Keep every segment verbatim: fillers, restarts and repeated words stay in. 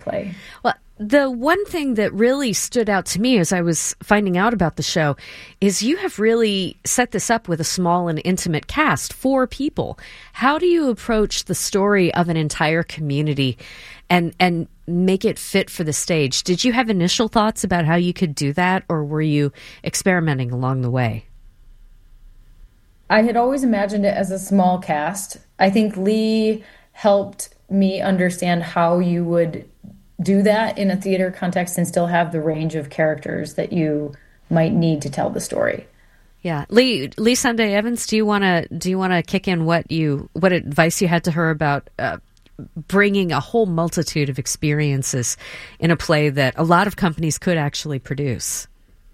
play. Well, the one thing that really stood out to me as I was finding out about the show is you have really set this up with a small and intimate cast, four people. How do you approach the story of an entire community and and make it fit for the stage? Did you have initial thoughts about how you could do that, or were you experimenting along the way? I had always imagined it as a small cast. I think Lee helped me understand how you would do that in a theater context and still have the range of characters that you might need to tell the story. Yeah, Lee Lee Sunday Evans, do you want to do you want to kick in what you what advice you had to her about uh, bringing a whole multitude of experiences in a play that a lot of companies could actually produce?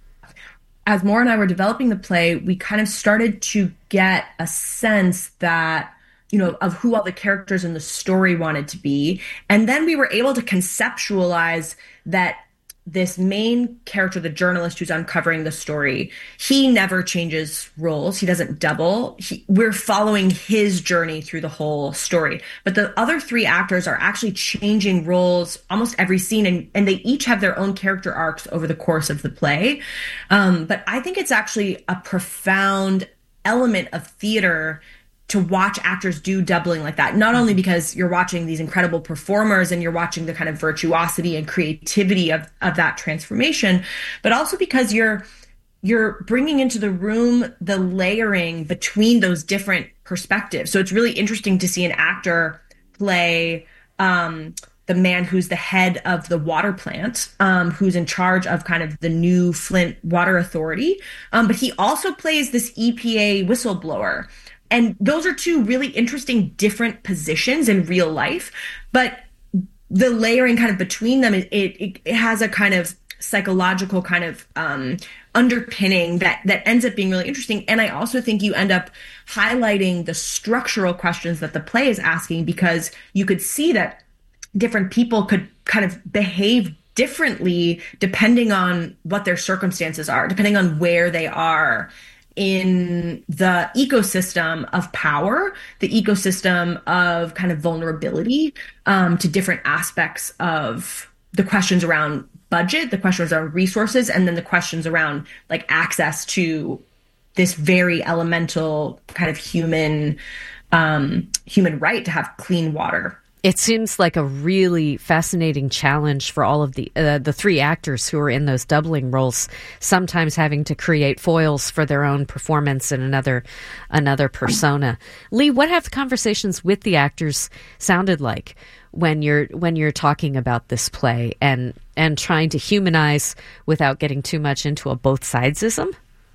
As Maura and I were developing the play, we kind of started to get a sense that, you know, of who all the characters in the story wanted to be. And then we were able to conceptualize that this main character, the journalist who's uncovering the story, he never changes roles. He doesn't double. He, we're following his journey through the whole story. But the other three actors are actually changing roles almost every scene, and, and they each have their own character arcs over the course of the play. Um, but I think it's actually a profound element of theater to watch actors do doubling like that, not only because you're watching these incredible performers and you're watching the kind of virtuosity and creativity of, of that transformation, but also because you're you're bringing into the room the layering between those different perspectives. So it's really interesting to see an actor play um, the man who's the head of the water plant, um, who's in charge of kind of the new Flint Water Authority, um, but he also plays this E P A whistleblower. And those are two really interesting, different positions in real life. But the layering kind of between them, it, it, it has a kind of psychological kind of um, underpinning that, that ends up being really interesting. And I also think you end up highlighting the structural questions that the play is asking, because you could see that different people could kind of behave differently depending on what their circumstances are, depending on where they are in the ecosystem of power, the ecosystem of kind of vulnerability um, to different aspects of the questions around budget, the questions around resources, and then the questions around like access to this very elemental kind of human um, human right to have clean water. It seems like a really fascinating challenge for all of the uh, the three actors who are in those doubling roles, sometimes having to create foils for their own performance in another another persona. Lee, what have the conversations with the actors sounded like when you're when you're talking about this play and and trying to humanize without getting too much into a both sidesism?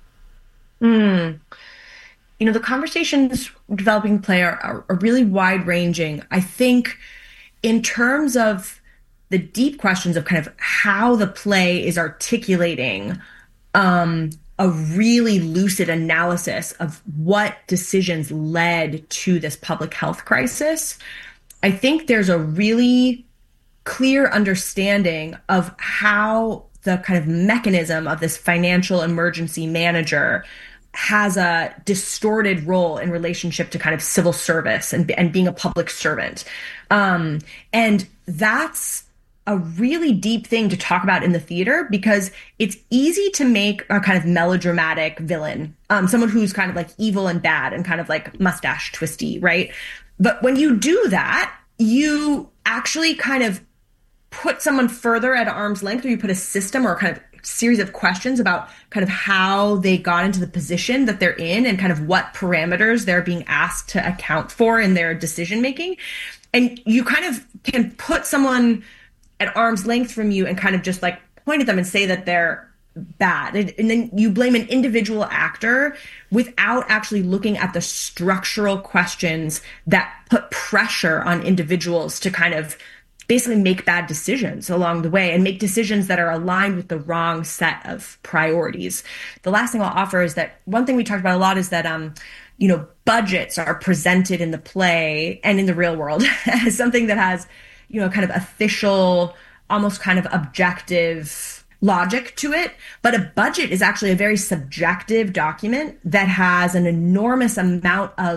Hmm. You know, the conversations developing play are, are, are really wide ranging. I think in terms of the deep questions of kind of how the play is articulating um, a really lucid analysis of what decisions led to this public health crisis, I think there's a really clear understanding of how the kind of mechanism of this financial emergency manager has a distorted role in relationship to kind of civil service and, and being a public servant. Um, and that's a really deep thing to talk about in the theater, because it's easy to make a kind of melodramatic villain, um, someone who's kind of like evil and bad and kind of like mustache twisty, right? But when you do that, you actually kind of put someone further at arm's length, or you put a system or kind of series of questions about kind of how they got into the position that they're in and kind of what parameters they're being asked to account for in their decision making. And you kind of can put someone at arm's length from you and kind of just like point at them and say that they're bad. And, and then you blame an individual actor without actually looking at the structural questions that put pressure on individuals to kind of basically make bad decisions along the way and make decisions that are aligned with the wrong set of priorities. The last thing I'll offer is that one thing we talked about a lot is that, um, you know, budgets are presented in the play and in the real world as something that has, you know, kind of official, almost kind of objective logic to it. But a budget is actually a very subjective document that has an enormous amount of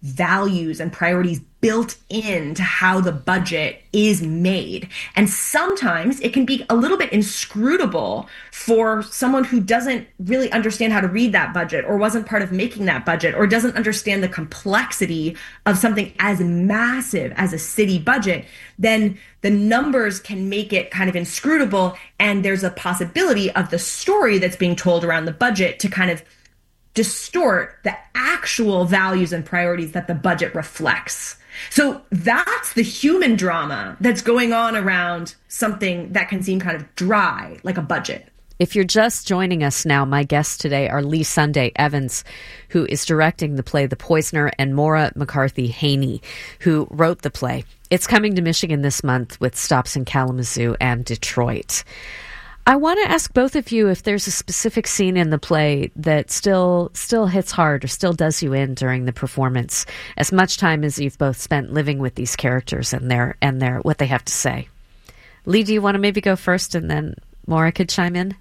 values and priorities built into how the budget is made. And sometimes it can be a little bit inscrutable for someone who doesn't really understand how to read that budget, or wasn't part of making that budget, or doesn't understand the complexity of something as massive as a city budget. Then the numbers can make it kind of inscrutable, and there's a possibility of the story that's being told around the budget to kind of distort the actual values and priorities that the budget reflects. So that's the human drama that's going on around something that can seem kind of dry, like a budget. If you're just joining us now, my guests today are Leigh Sunday Evans, who is directing the play The Poisoner, and Maura McCarthy Haney, who wrote the play. It's coming to Michigan this month with stops in Kalamazoo and Detroit. I want to ask both of you if there's a specific scene in the play that still still hits hard or still does you in during the performance, as much time as you've both spent living with these characters and their and their what they have to say. Leigh, do you want to maybe go first, and then Maura could chime in?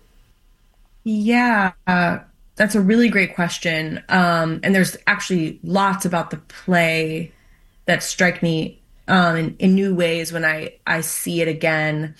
Yeah, uh, that's a really great question. Um, and there's actually lots about the play that strike me um, in, in new ways when I, I see it again.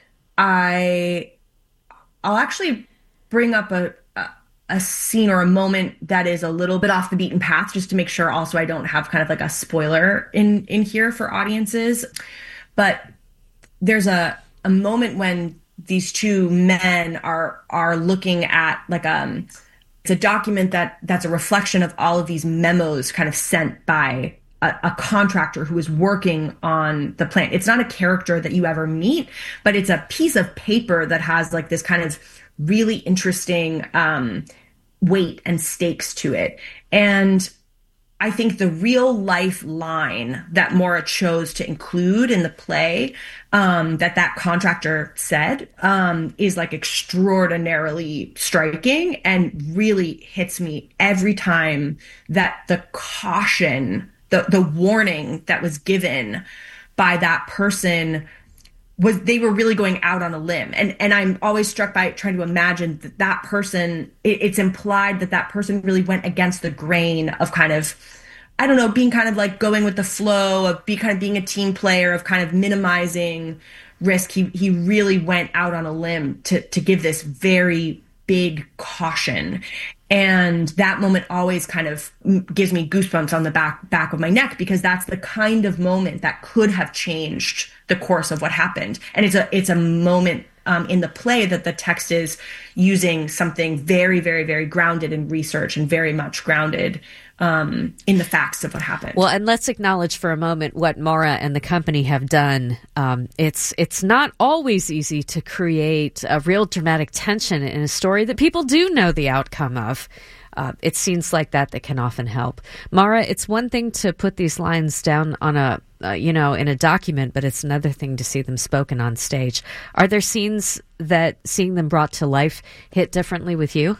I, I'll actually bring up a, a, a scene or a moment that is a little bit off the beaten path, just to make sure also I don't have kind of like a spoiler in, in here for audiences. But there's a, a moment when these two men are are looking at like um it's a document that that's a reflection of all of these memos kind of sent by a, a contractor who is working on the plant. It's not a character that you ever meet, but it's a piece of paper that has like this kind of really interesting um weight and stakes to it. And I think the real life line that Maura chose to include in the play, um, that that contractor said, um, is like extraordinarily striking and really hits me every time that the caution, the, the warning that was given by that person was they were really going out on a limb. And and I'm always struck by trying to imagine that that person, it, it's implied that that person really went against the grain of kind of, I don't know, being kind of like going with the flow, of be kind of being a team player, of kind of minimizing risk. He he really went out on a limb to to give this very big caution. And that moment always kind of gives me goosebumps on the back back of my neck, because that's the kind of moment that could have changed the course of what happened. And it's a it's a moment um, in the play that the text is using something very, very, very grounded in research and very much grounded um, in the facts of what happened. Well, and let's acknowledge for a moment what Maura and the company have done. Um, it's it's not always easy to create a real dramatic tension in a story that people do know the outcome of. Uh, it's scenes like that that can often help. Maura, it's one thing to put these lines down on a, uh, you know, in a document, but it's another thing to see them spoken on stage. Are there scenes that seeing them brought to life hit differently with you?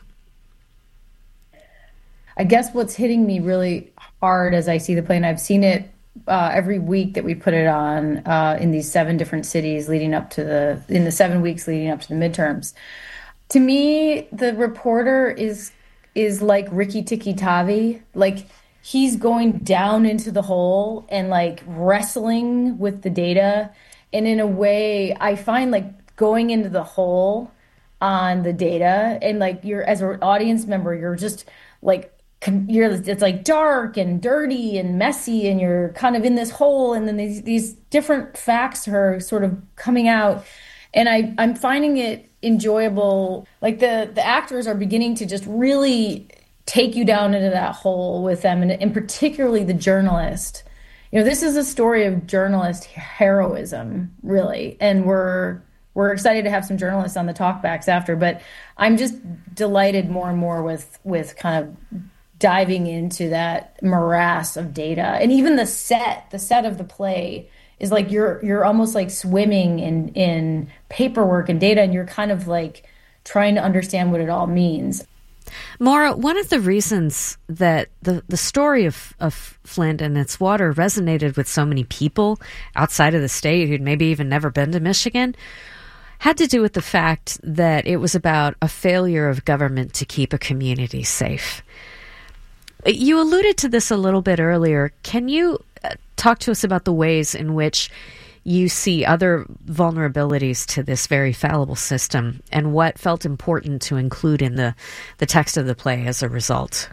I guess what's hitting me really hard as I see the play, and I've seen it uh, every week that we put it on uh, in these seven different cities leading up to the, in the seven weeks leading up to the midterms. To me, the reporter is is like Rikki Tikki Tavi. Like, he's going down into the hole and like wrestling with the data. And in a way, I find like going into the hole on the data, and like you're, as an audience member, you're just like, you're, it's like dark and dirty and messy, and you're kind of in this hole. And then these, these different facts are sort of coming out. And I, I'm finding it enjoyable. Like the, the actors are beginning to just really take you down into that hole with them. And, and particularly the journalist. You know, this is a story of journalist heroism, really. And we're, we're excited to have some journalists on the talkbacks after, but I'm just delighted more and more with, with kind of diving into that morass of data. And even the set, the set of the play is like you're you're almost like swimming in in paperwork and data, and you're kind of like trying to understand what it all means. Maura, one of the reasons that the, the story of, of Flint and its water resonated with so many people outside of the state who'd maybe even never been to Michigan had to do with the fact that it was about a failure of government to keep a community safe. You alluded to this a little bit earlier. Can you uh, talk to us about the ways in which you see other vulnerabilities to this very fallible system and what felt important to include in the, the text of the play as a result?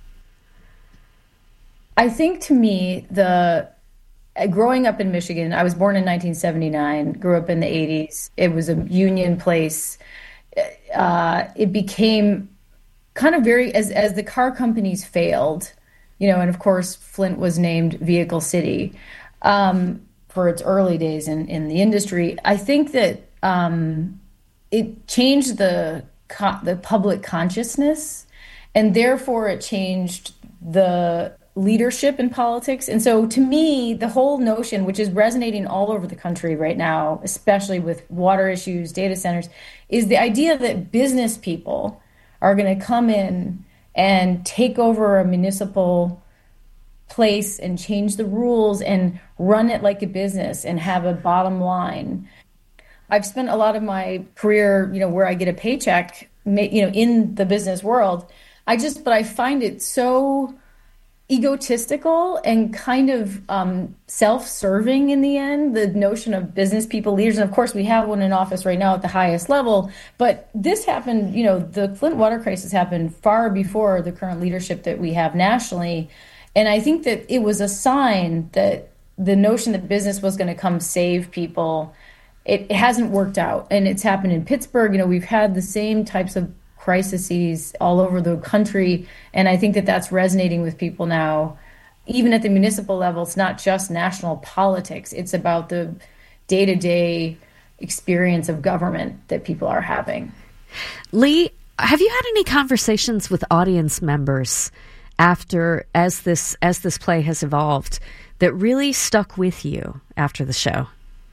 I think to me, the growing up in Michigan, I was born in nineteen seventy-nine, grew up in the eighties. It was a union place. Uh, it became kind of very, as, as the car companies failed, you know, and of course, Flint was named Vehicle City um, for its early days in, in the industry. I think that um, it changed the the public consciousness, and therefore it changed the leadership in politics. And so to me, the whole notion, which is resonating all over the country right now, especially with water issues, data centers, is the idea that business people are going to come in and take over a municipal place and change the rules and run it like a business and have a bottom line. I've spent a lot of my career, you know, where I get a paycheck, you know, in the business world. I just, but I find it so egotistical and kind of um, self-serving in the end, the notion of business people, leaders. And of course, we have one in office right now at the highest level. But this happened, you know, the Flint water crisis happened far before the current leadership that we have nationally. And I think that it was a sign that the notion that business was going to come save people, it, it hasn't worked out. And it's happened in Pittsburgh. You know, we've had the same types of crises all over the country. And I think that that's resonating with people now, even at the municipal level. It's not just national politics. It's about the day-to-day experience of government that people are having. Lee, have you had any conversations with audience members after, as this, as this play has evolved, that really stuck with you after the show?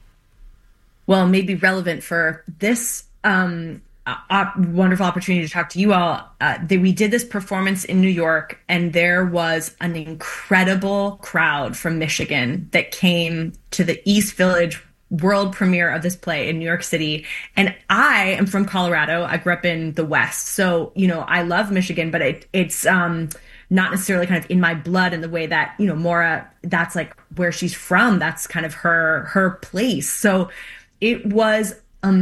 Well, maybe relevant for this um Uh, wonderful opportunity to talk to you all. Uh, that we did this performance in New York, and there was an incredible crowd from Michigan that came to the East Village world premiere of this play in New York City. And I am from Colorado. I grew up in the West. So, you know, I love Michigan, but it, it's um, not necessarily kind of in my blood in the way that, you know, Maura, that's like where she's from. That's kind of her, her place. So it was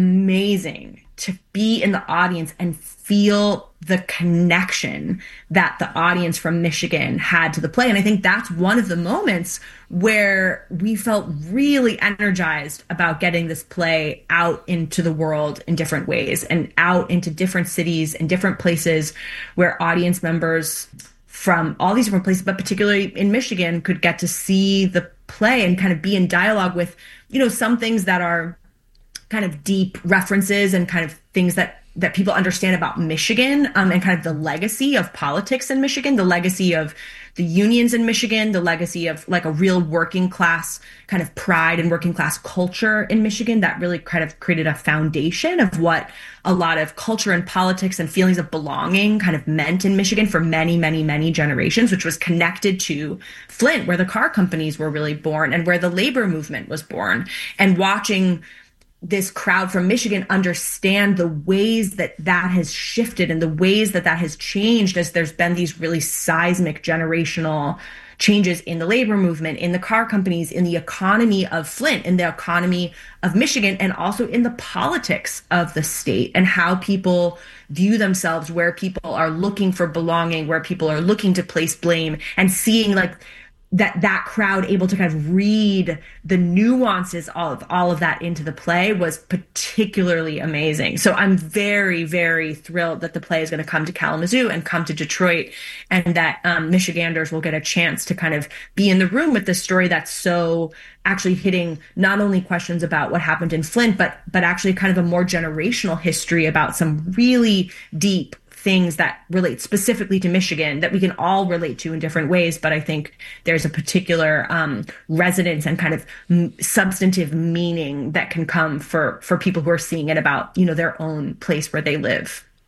amazing to be in the audience and feel the connection that the audience from Michigan had to the play. And I think that's one of the moments where we felt really energized about getting this play out into the world in different ways and out into different cities and different places where audience members from all these different places, but particularly in Michigan, could get to see the play and kind of be in dialogue with, you know, some things that are kind of deep references and kind of things that, that people understand about Michigan, um, and kind of the legacy of politics in Michigan, the legacy of the unions in Michigan, the legacy of like a real working class kind of pride and working class culture in Michigan that really kind of created a foundation of what a lot of culture and politics and feelings of belonging kind of meant in Michigan for many, many, many generations, which was connected to Flint, where the car companies were really born and where the labor movement was born. And watching this crowd from Michigan understand the ways that that has shifted and the ways that that has changed as there's been these really seismic generational changes in the labor movement, in the car companies, in the economy of Flint, in the economy of Michigan, and also in the politics of the state and how people view themselves, where people are looking for belonging, where people are looking to place blame, and seeing like that that crowd able to kind of read the nuances of all of that into the play was particularly amazing. So I'm very, very thrilled that the play is going to come to Kalamazoo and come to Detroit, and that um, Michiganders will get a chance to kind of be in the room with this story that's so actually hitting not only questions about what happened in Flint, but but actually kind of a more generational history about some really deep things that relate specifically to Michigan that we can all relate to in different ways. But I think there's a particular um, resonance and kind of m- substantive meaning that can come for, for people who are seeing it about, you know, their own place where they live.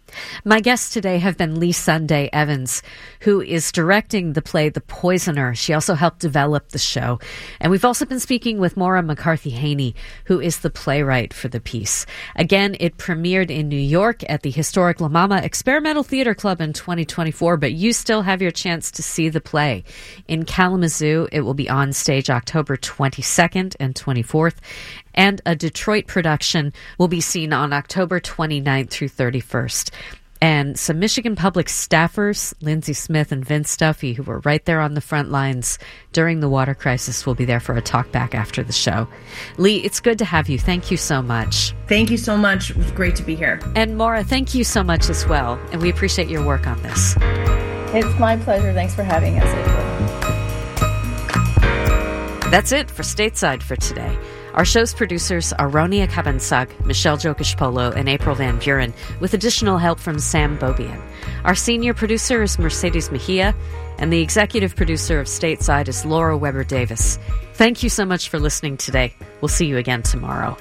My guests today have been Leigh Sunday Evans, who is directing the play The Poisoner. She also helped develop the show. And we've also been speaking with Maura McCarthy-Haney, who is the playwright for the piece. Again, it premiered in New York at the historic La Mama Experimental Theater Club in twenty twenty-four, but you still have your chance to see the play. In Kalamazoo, it will be on stage October twenty-second and twenty-fourth. And a Detroit production will be seen on October twenty-ninth through thirty-first. And some Michigan Public staffers, Lindsay Smith and Vince Duffy, who were right there on the front lines during the water crisis, will be there for a talk back after the show. Leigh, it's good to have you. Thank you so much. Thank you so much. It was great to be here. And Maura, thank you so much as well. And we appreciate your work on this. It's my pleasure. Thanks for having us, April. That's it for Stateside for today. Our show's producers are Ronia Kabansag, Michelle Jokish-Polo, and April Van Buren, with additional help from Sam Bobian. Our senior producer is Mercedes Mejia, and the executive producer of Stateside is Laura Weber-Davis. Thank you so much for listening today. We'll see you again tomorrow.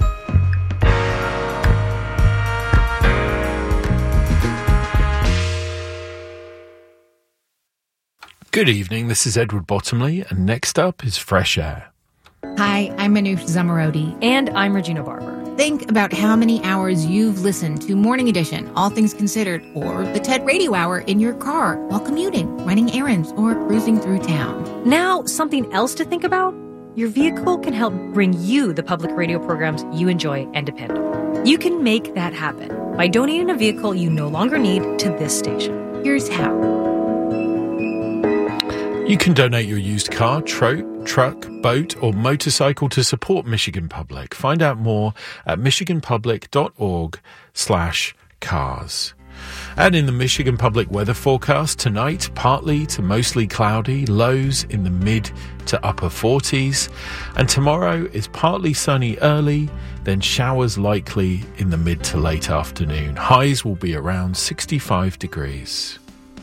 Good evening, this is Edward Bottomley, and next up is Fresh Air. Hi, I'm Manoush Zamarodi. And I'm Regina Barber. Think about how many hours you've listened to Morning Edition, All Things Considered, or the TED Radio Hour in your car while commuting, running errands, or cruising through town. Now, something else to think about? Your vehicle can help bring you the public radio programs you enjoy and depend on. You can make that happen by donating a vehicle you no longer need to this station. Here's how. You can donate your used car, trote, truck, boat, or motorcycle to support Michigan Public. Find out more at michiganpublic.org slash cars. And in the Michigan Public weather forecast tonight, partly to mostly cloudy, lows in the mid to upper forties. And tomorrow is partly sunny early, then showers likely in the mid to late afternoon. Highs will be around sixty-five degrees.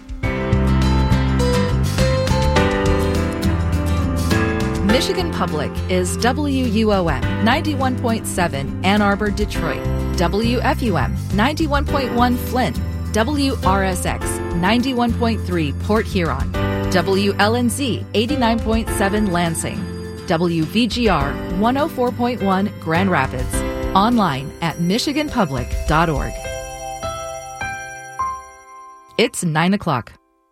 Michigan Public is W U O M ninety-one point seven Ann Arbor, Detroit, W F U M ninety-one point one Flint, W R S X ninety-one point three Port Huron, W L N Z eighty-nine point seven Lansing, W V G R one oh four point one Grand Rapids, online at michigan public dot org. It's nine o'clock.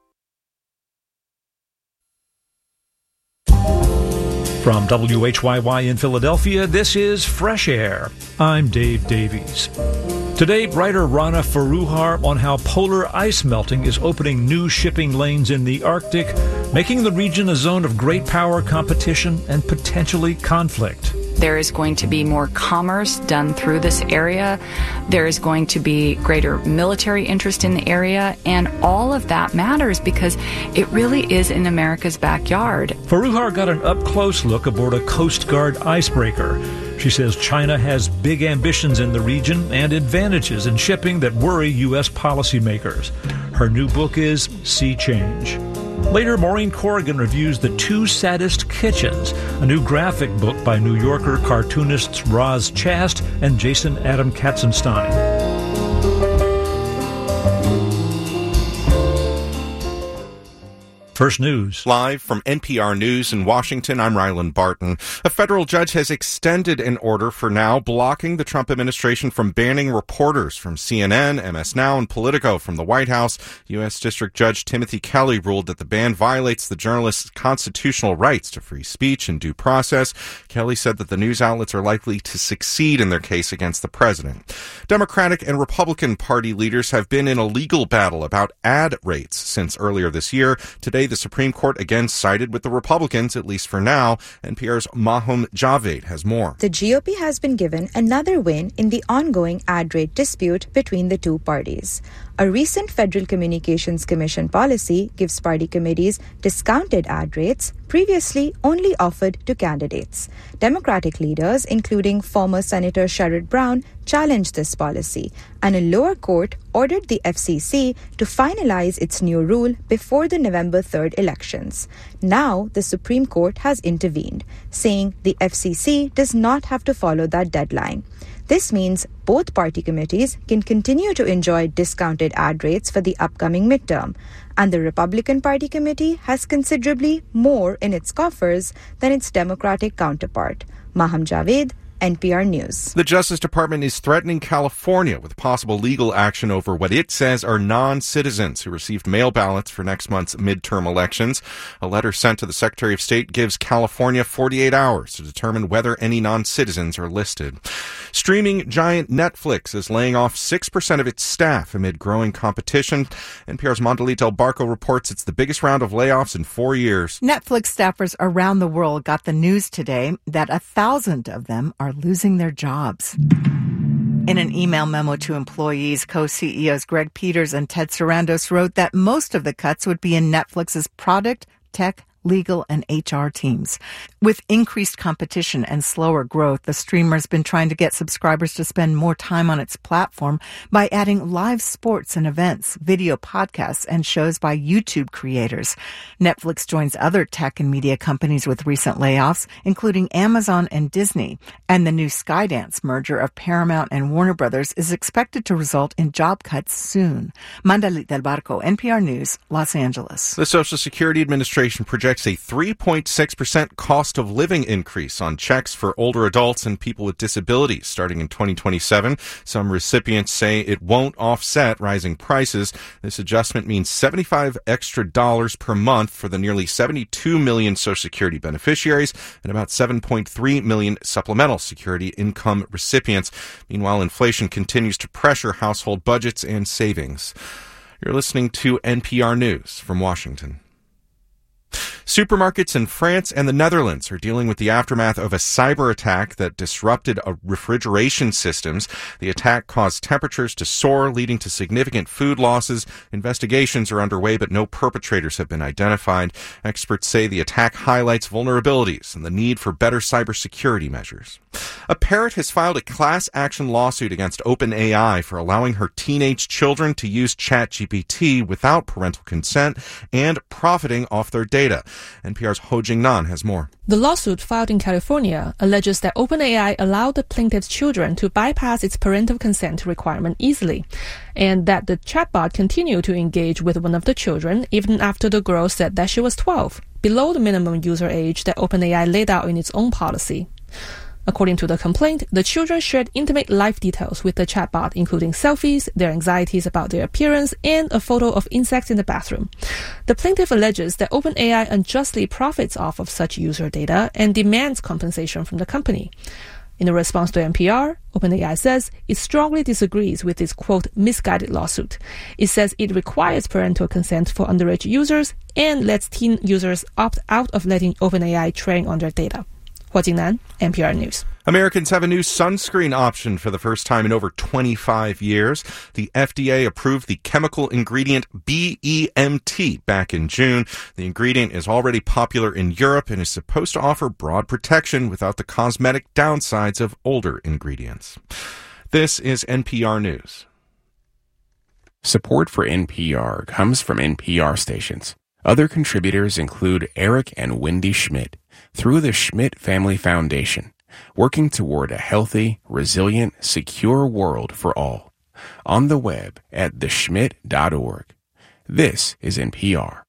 From W H Y Y in Philadelphia, this is Fresh Air. I'm Dave Davies. Today, writer Rana Foroohar on how polar ice melting is opening new shipping lanes in the Arctic, making the region a zone of great power competition and potentially conflict. There is going to be more commerce done through this area. There is going to be greater military interest in the area. And all of that matters because it really is in America's backyard. Foroohar got an up-close look aboard a Coast Guard icebreaker. She says China has big ambitions in the region and advantages in shipping that worry U S policymakers. Her new book is Sea Change. Later, Maureen Corrigan reviews The Two Saddest Kitchens, a new graphic book by New Yorker cartoonists Roz Chast and Jason Adam Katzenstein. First News. Live from N P R News in Washington, I'm Ryland Barton. A federal judge has extended an order for now blocking the Trump administration from banning reporters from C N N, M S Now, and Politico from the White House. U S District Judge Timothy Kelly ruled that the ban violates the journalists' constitutional rights to free speech and due process. Kelly said that the news outlets are likely to succeed in their case against the president. Democratic and Republican Party leaders have been in a legal battle about ad rates since earlier this year. Today, the Supreme Court again sided with the Republicans, at least for now. N P R's Mahom Javed has more. The G O P has been given another win in the ongoing ad rate dispute between the two parties. A recent Federal Communications Commission policy gives party committees discounted ad rates previously only offered to candidates. Democratic leaders, including former Senator Sherrod Brown, challenged this policy, and a lower court ordered the F C C to finalize its new rule before the November third elections. Now, the Supreme Court has intervened, saying the F C C does not have to follow that deadline. This means both party committees can continue to enjoy discounted ad rates for the upcoming midterm, and the Republican Party committee has considerably more in its coffers than its Democratic counterpart. Maham Javed, N P R News. The Justice Department is threatening California with possible legal action over what it says are non-citizens who received mail ballots for next month's midterm elections. A letter sent to the Secretary of State gives California forty-eight hours to determine whether any non-citizens are listed. Streaming giant Netflix is laying off six percent of its staff amid growing competition. N P R's Mondelita Del Barco reports it's the biggest round of layoffs in four years. Netflix staffers around the world got the news today that a thousand of them are losing their jobs. In an email memo to employees, co-C E Os Greg Peters and Ted Sarandos wrote that most of the cuts would be in Netflix's product, tech, legal, and H R teams. With increased competition and slower growth, the streamer's been trying to get subscribers to spend more time on its platform by adding live sports and events, video podcasts, and shows by YouTube creators. Netflix joins other tech and media companies with recent layoffs, including Amazon and Disney. And the new Skydance merger of Paramount and Warner Brothers is expected to result in job cuts soon. Mandalit Del Barco, N P R News, Los Angeles. The Social Security Administration projects a three point six percent cost of living increase on checks for older adults and people with disabilities starting in twenty twenty-seven. Some recipients say it won't offset rising prices. This adjustment means seventy-five extra dollars per month for the nearly seventy-two million Social Security beneficiaries and about seven point three million supplemental security income recipients. Meanwhile, inflation continues to pressure household budgets and savings. You're listening to N P R News from Washington. Supermarkets in France and the Netherlands are dealing with the aftermath of a cyber attack that disrupted a refrigeration systems. The attack caused temperatures to soar, leading to significant food losses. Investigations are underway, but no perpetrators have been identified. Experts say the attack highlights vulnerabilities and the need for better cybersecurity measures. A parent has filed a class action lawsuit against OpenAI for allowing her teenage children to use ChatGPT without parental consent and profiting off their data. N P R's Ho Jing-nan has more. The lawsuit filed in California alleges that OpenAI allowed the plaintiff's children to bypass its parental consent requirement easily, and that the chatbot continued to engage with one of the children even after the girl said that she was twelve, below the minimum user age that OpenAI laid out in its own policy. According to the complaint, the children shared intimate life details with the chatbot, including selfies, their anxieties about their appearance, and a photo of insects in the bathroom. The plaintiff alleges that OpenAI unjustly profits off of such user data and demands compensation from the company. In a response to N P R, OpenAI says it strongly disagrees with this, quote, misguided lawsuit. It says it requires parental consent for underage users and lets teen users opt out of letting OpenAI train on their data. Ho Jing-nan, N P R News. Americans have a new sunscreen option for the first time in over twenty-five years. The F D A approved the chemical ingredient B E M T back in June. The ingredient is already popular in Europe and is supposed to offer broad protection without the cosmetic downsides of older ingredients. This is N P R News. Support for N P R comes from N P R stations. Other contributors include Eric and Wendy Schmidt through the Schmidt Family Foundation, working toward a healthy, resilient, secure world for all. On the web at the schmidt dot org. This is N P R.